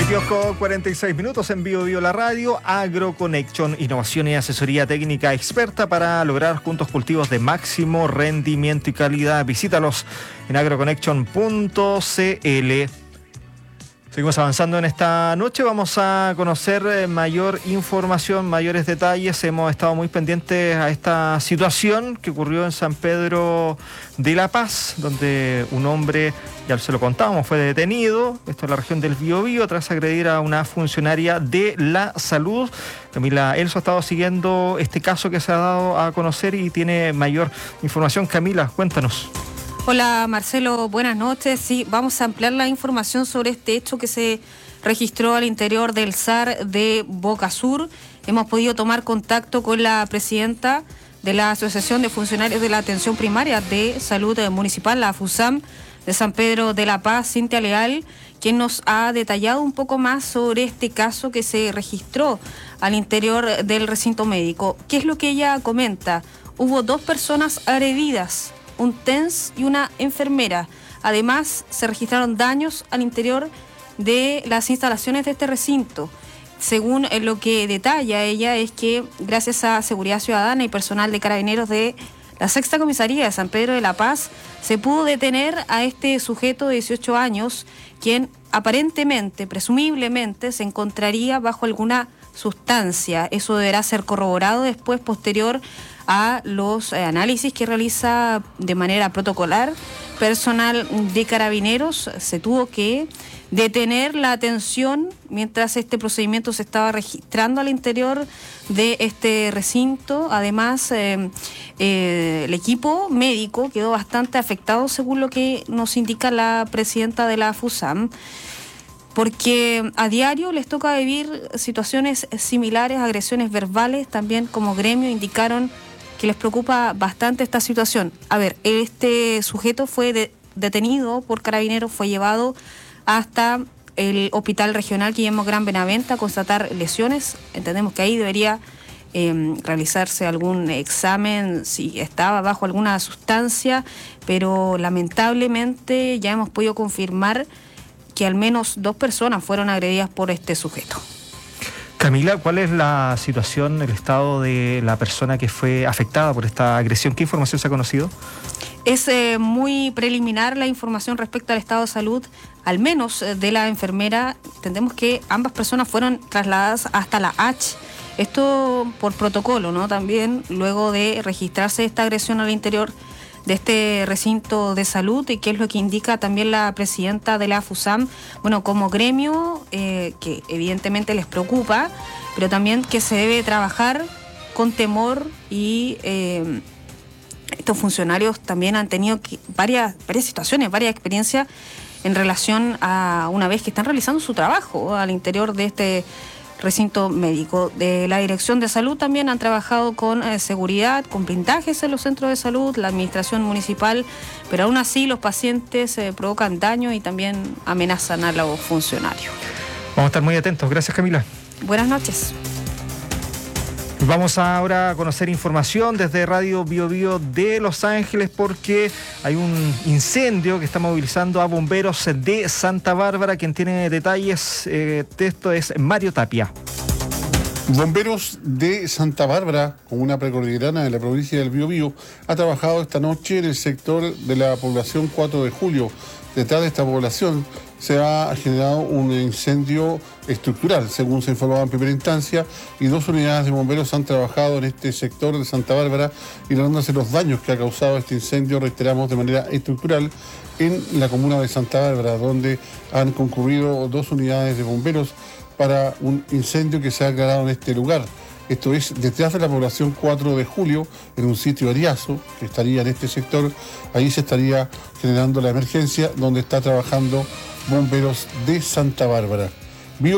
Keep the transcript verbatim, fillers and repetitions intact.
veintidós con cuarenta y seis minutos en Bio Bio la radio. AgroConnection, innovación y asesoría técnica experta para lograr juntos cultivos de máximo rendimiento y calidad. Visítalos en agroconnection punto c l. Seguimos avanzando en esta noche, vamos a conocer mayor información, mayores detalles. Hemos estado muy pendientes a esta situación que ocurrió en San Pedro de la Paz, donde un hombre, ya se lo contábamos, fue detenido, esto en la región del Biobío, tras agredir a una funcionaria de la salud. Camila Elso ha estado siguiendo este caso que se ha dado a conocer y tiene mayor información. Camila, cuéntanos. Hola Marcelo, buenas noches. Sí, vamos a ampliar la información sobre este hecho que se registró al interior del S A R de Boca Sur. Hemos podido tomar contacto con la presidenta de la Asociación de Funcionarios de la Atención Primaria de Salud Municipal, la FUSAM, de San Pedro de la Paz, Cintia Leal, quien nos ha detallado un poco más sobre este caso que se registró al interior del recinto médico. ¿Qué es lo que ella comenta? Hubo dos personas agredidas, un T E N S y una enfermera. Además, se registraron daños al interior de las instalaciones de este recinto. Según lo que detalla ella, es que gracias a Seguridad Ciudadana y personal de Carabineros de la Sexta Comisaría de San Pedro de la Paz, se pudo detener a este sujeto de dieciocho años, quien aparentemente, presumiblemente, se encontraría bajo alguna sustancia. Eso deberá ser corroborado después, posterior a los eh, análisis que realiza de manera protocolar personal de Carabineros. Se tuvo que detener la atención mientras este procedimiento se estaba registrando al interior de este recinto. Además, eh, eh, el equipo médico quedó bastante afectado, según lo que nos indica la presidenta de la FUSAM, porque a diario les toca vivir situaciones similares, agresiones verbales. También como gremio indicaron que les preocupa bastante esta situación. A ver, este sujeto fue de, detenido por Carabineros, fue llevado hasta el Hospital Regional Guillermo Gran Benavente a constatar lesiones. Entendemos que ahí debería eh, realizarse algún examen si estaba bajo alguna sustancia, pero lamentablemente ya hemos podido confirmar que al menos dos personas fueron agredidas por este sujeto. Camila, ¿cuál es la situación, el estado de la persona que fue afectada por esta agresión? ¿Qué información se ha conocido? Es eh, muy preliminar la información respecto al estado de salud, al menos eh, de la enfermera. Entendemos que ambas personas fueron trasladadas hasta la H. Esto por protocolo, ¿no? También luego de registrarse esta agresión al interior de este recinto de salud, y que es lo que indica también la presidenta de la FUSAM, bueno, como gremio, eh, que evidentemente les preocupa, pero también que se debe trabajar con temor y eh, estos funcionarios también han tenido que, varias, varias situaciones, varias experiencias en relación a una vez que están realizando su trabajo al interior de este recinto médico. De la Dirección de Salud también han trabajado con eh, seguridad, con blindajes en los centros de salud, la administración municipal, pero aún así los pacientes eh, provocan daño y también amenazan a los funcionarios. Vamos a estar muy atentos. Gracias, Camila. Buenas noches. Vamos ahora a conocer información desde Radio Bio Bio de Los Ángeles, porque hay un incendio que está movilizando a bomberos de Santa Bárbara. Quien tiene detalles eh, de esto es Mario Tapia. Bomberos de Santa Bárbara, comuna precordillerana de la provincia del Biobío, ha trabajado esta noche en el sector de la población cuatro de julio. Detrás de esta población se ha generado un incendio estructural, según se informaba en primera instancia, y dos unidades de bomberos han trabajado en este sector de Santa Bárbara, ignorándose los daños que ha causado este incendio, reiteramos, de manera estructural, en la comuna de Santa Bárbara, donde han concurrido dos unidades de bomberos para un incendio que se ha aclarado en este lugar. Esto es detrás de la población cuatro de julio, en un sitio Ariazo, que estaría en este sector. Ahí se estaría generando la emergencia, donde está trabajando bomberos de Santa Bárbara.